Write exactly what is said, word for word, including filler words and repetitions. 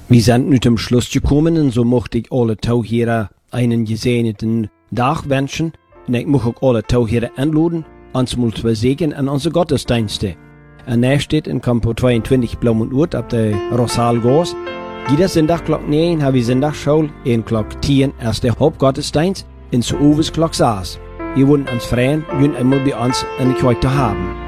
Wir sind nu zum Schluss gekommen und so möchte ich alle Tauchhörer einen gesegneten Tag wünschen. Und ich möchte auch alle Tauchhörer einladen, uns mal zu sehen an unsere Gottesdienste. Und näher steht in Kampo zweiundzwanzig Blaumunduert ab der Rosalgos. Jeder Sonntag klock neun haben wir Sonntagsschule, in klock zehn erst der Hauptgottesdienst, in so Uwes klock sechs. Wir wollen uns freuen, jün einmal bei uns in die Kirche haben.